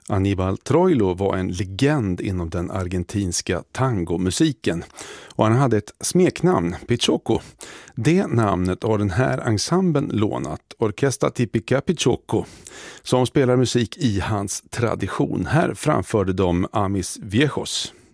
Aníbal Troilo var en legend inom den argentinska tangomusiken och han hade ett smeknamn, Pichoco. Det namnet har den här ensemblen lånat, Orquesta Típica Pichoco, som spelar musik i hans tradition. Här framförde de Amis Viejos.